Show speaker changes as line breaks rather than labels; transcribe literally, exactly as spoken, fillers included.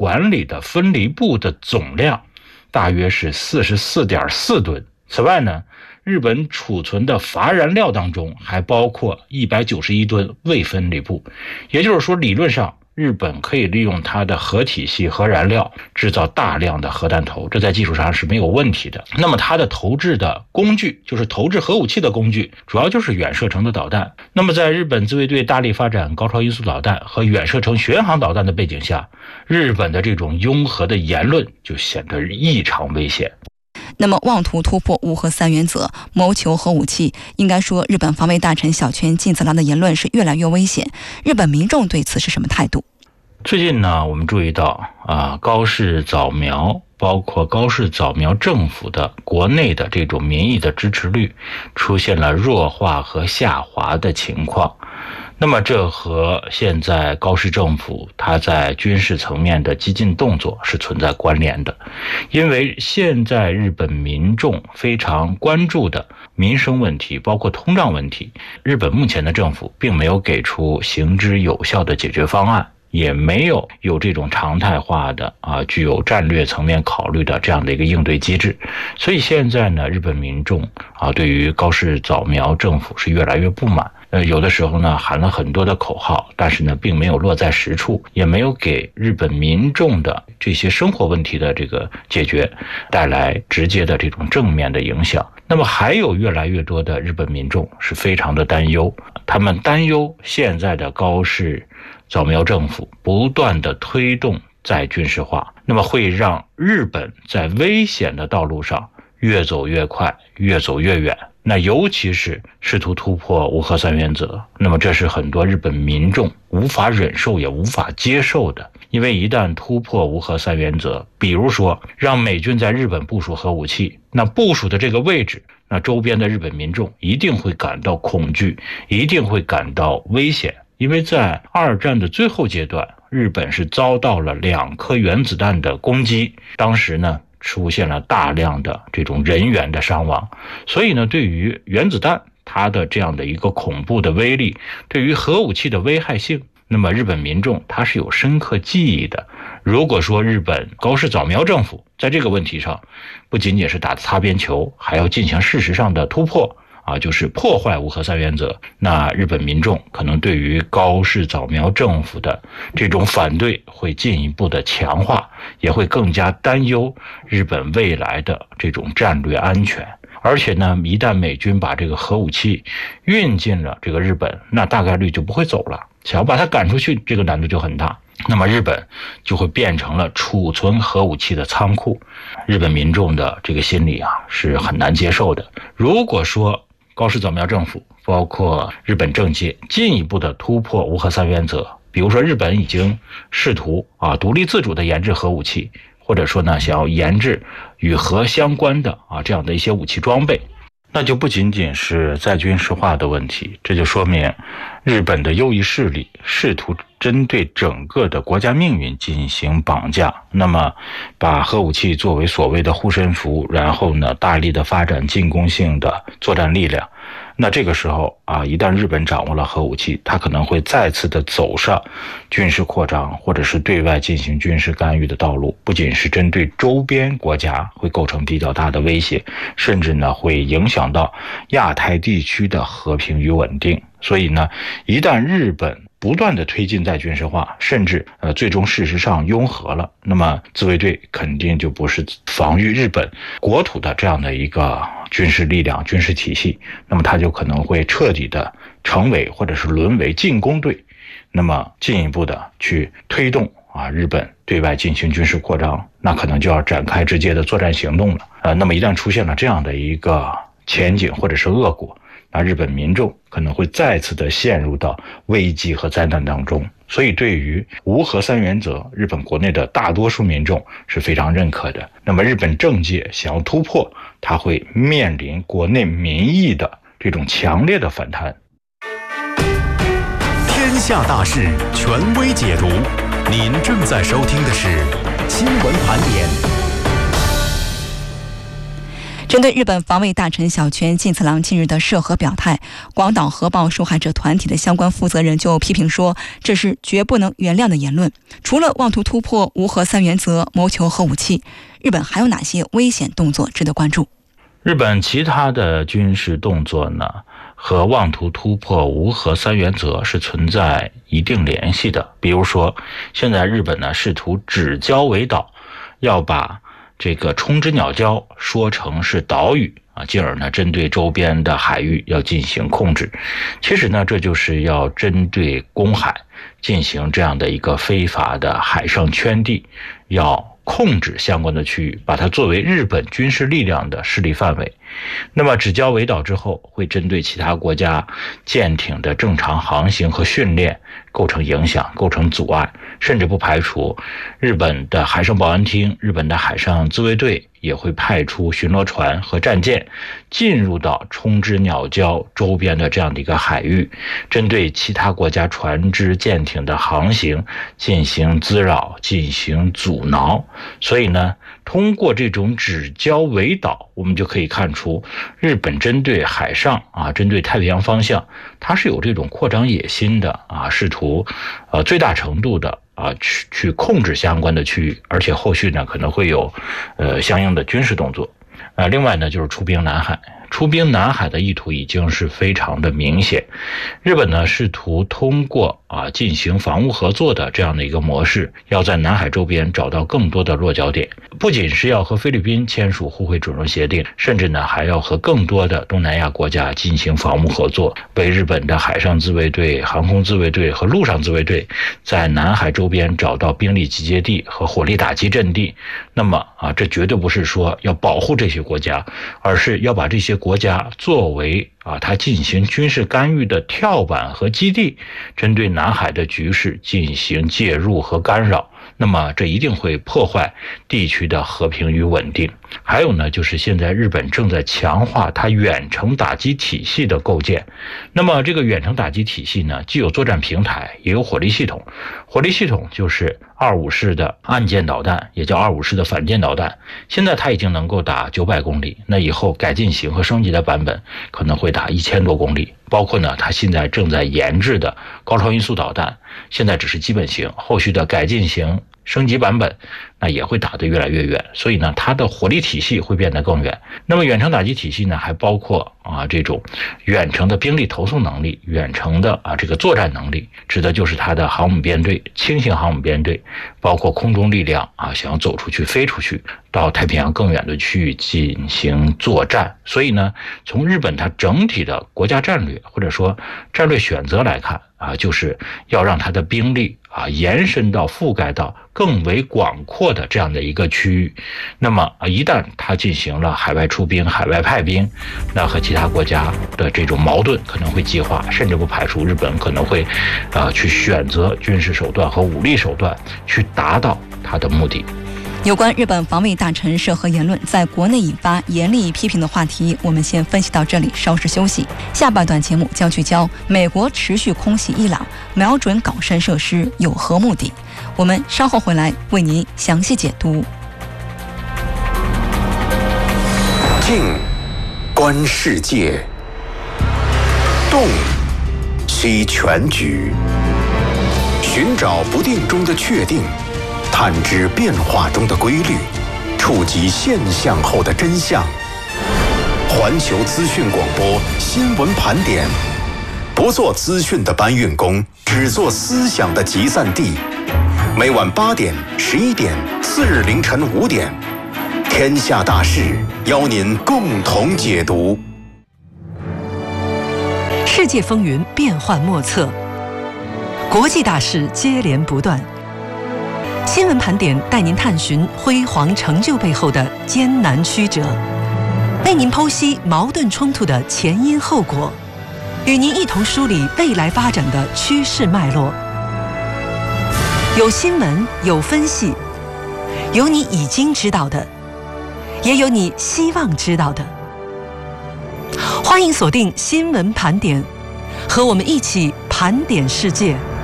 管理的分离布的总量大约是 四十四点四吨。此外呢，日本储存的乏燃料当中还包括一百九十一吨未分离布，也就是说，理论上日本可以利用它的核体系核燃料制造大量的核弹头，这在技术上是没有问题的。那么它的投掷的工具，就是投掷核武器的工具，主要就是远射程的导弹。那么在日本自卫队大力发展高超音速导弹和远射程巡航导弹的背景下，日本的这种拥核的言论就显得异常危险。
那么妄图突破无核三原则，谋求核武器，应该说日本防卫大臣小泉进次郎的言论是越来越危险。日本民众对此是什么态度？
最近呢，我们注意到啊，高市早苗包括高市早苗政府的国内的这种民意的支持率出现了弱化和下滑的情况。那么这和现在高市政府它在军事层面的激进动作是存在关联的，因为现在日本民众非常关注的民生问题，包括通胀问题，日本目前的政府并没有给出行之有效的解决方案，也没有有这种常态化的啊，具有战略层面考虑的这样的一个应对机制。所以现在呢，日本民众啊，对于高市早苗政府是越来越不满。呃，有的时候呢喊了很多的口号，但是呢并没有落在实处，也没有给日本民众的这些生活问题的这个解决带来直接的这种正面的影响。那么还有越来越多的日本民众是非常的担忧，他们担忧现在的高市早苗政府不断的推动再军事化，那么会让日本在危险的道路上越走越快，越走越远。那尤其是试图突破无核三原则，那么这是很多日本民众无法忍受也无法接受的。因为一旦突破无核三原则，比如说让美军在日本部署核武器，那部署的这个位置，那周边的日本民众一定会感到恐惧，一定会感到危险。因为在二战的最后阶段，日本是遭到了两颗原子弹的攻击，当时呢出现了大量的这种人员的伤亡。所以呢，对于原子弹它的这样的一个恐怖的威力，对于核武器的危害性，那么日本民众他是有深刻记忆的。如果说日本高市早苗政府在这个问题上不仅仅是打擦边球，还要进行事实上的突破啊，就是破坏无核三原则，那日本民众可能对于高市早苗政府的这种反对会进一步的强化，也会更加担忧日本未来的这种战略安全。而且呢，一旦美军把这个核武器运进了这个日本，那大概率就不会走了，想要把它赶出去，这个难度就很大。那么日本就会变成了储存核武器的仓库，日本民众的这个心理啊是很难接受的。如果说高市早苗政府包括日本政界进一步的突破无核三原则，比如说日本已经试图啊独立自主的研制核武器，或者说呢想要研制与核相关的啊这样的一些武器装备，那就不仅仅是再军事化的问题，这就说明日本的右翼势力试图针对整个的国家命运进行绑架，那么把核武器作为所谓的护身符，然后呢大力的发展进攻性的作战力量。那这个时候啊，一旦日本掌握了核武器，它可能会再次的走上军事扩张或者是对外进行军事干预的道路，不仅是针对周边国家会构成比较大的威胁，甚至呢会影响到亚太地区的和平与稳定。所以呢，一旦日本不断的推进再军事化，甚至呃最终事实上拥核了，那么自卫队肯定就不是防御日本国土的这样的一个军事力量、军事体系，那么它就可能会彻底的成为或者是沦为进攻队，那么进一步的去推动啊日本对外进行军事扩张，那可能就要展开直接的作战行动了。呃，那么一旦出现了这样的一个前景或者是恶果，那日本民众可能会再次的陷入到危机和灾难当中。所以对于无核三原则，日本国内的大多数民众是非常认可的。那么日本政界想要突破，它会面临国内民意的这种强烈的反弹。
天下大事，权威解读。您正在收听的是新闻盘点。
针对日本防卫大臣小泉进次郎近日的涉核表态，广岛核爆受害者团体的相关负责人就批评说，这是绝不能原谅的言论。除了妄图突破无核三原则，谋求核武器，日本还有哪些危险动作值得关注？
日本其他的军事动作呢，和妄图突破无核三原则是存在一定联系的。比如说，现在日本呢试图指礁为岛，要把这个冲之鸟礁说成是岛屿啊，进而呢针对周边的海域要进行控制。其实呢，这就是要针对公海进行这样的一个非法的海上圈地，要控制相关的区域，把它作为日本军事力量的势力范围。那么指礁为岛之后，会针对其他国家舰艇的正常航行和训练构成影响，构成阻碍，甚至不排除日本的海上保安厅、日本的海上自卫队也会派出巡逻船和战舰进入到冲之鸟礁周边的这样的一个海域，针对其他国家船只舰艇的航行进行滋扰，进行阻挠。所以呢，通过这种指礁为岛，我们就可以看出日本针对海上啊，针对太平洋方向，它是有这种扩张野心的啊，试图呃最大程度的啊去去控制相关的区域，而且后续呢可能会有呃相应的军事动作。呃，另外呢就是出兵南海。出兵南海的意图已经是非常的明显，日本呢试图通过啊进行防务合作的这样的一个模式，要在南海周边找到更多的落脚点，不仅是要和菲律宾签署互惠准入协定，甚至呢还要和更多的东南亚国家进行防务合作，为日本的海上自卫队、航空自卫队和陆上自卫队在南海周边找到兵力集结地和火力打击阵地。那么啊，这绝对不是说要保护这些国家，而是要把这些国家作为啊，他进行军事干预的跳板和基地，针对南海的局势进行介入和干扰。那么这一定会破坏地区的和平与稳定。还有呢，就是现在日本正在强化它远程打击体系的构建。那么这个远程打击体系呢，既有作战平台，也有火力系统。火力系统就是二五式的岸舰导弹，也叫二五式的反舰导弹。现在它已经能够打九百公里，那以后改进型和升级的版本可能会打一千多公里。包括呢，它现在正在研制的高超音速导弹，现在只是基本型，后续的改进型、升级版本，那也会打得越来越远。所以呢，它的火力体系会变得更远。那么远程打击体系呢，还包括啊这种远程的兵力投送能力、远程的啊这个作战能力，指的就是它的航母编队、轻型航母编队，包括空中力量啊，想要走出去、飞出去，到太平洋更远的区域进行作战。所以呢，从日本它整体的国家战略或者说战略选择来看啊，就是要让它的兵力啊延伸到覆盖到更为广阔的这样的一个区域。那么啊，一旦它进行了海外出兵、海外派兵，那和其他国家的这种矛盾可能会激化，甚至不排除日本可能会啊去选择军事手段和武力手段去达到它的目的。
有关日本防卫大臣涉核言论在国内引发严厉批评的话题，我们先分析到这里，稍事休息。下半段节目将聚焦美国持续空袭伊朗，瞄准港山设施有何目的？我们稍后回来为您详细解读。
静，观世界；动，析全局。寻找不定中的确定。探知变化中的规律，触及现象后的真相。环球资讯广播新闻盘点，不做资讯的搬运工，只做思想的集散地。每晚八点、十一点，次日凌晨五点，天下大事邀您共同解读。
世界风云变幻莫测，国际大事接连不断。新闻盘点带您探寻辉煌成就背后的艰难曲折，为您剖析矛盾冲突的前因后果，与您一同梳理未来发展的趋势脉络。有新闻，有分析，有你已经知道的，也有你希望知道的。欢迎锁定新闻盘点，和我们一起盘点世界。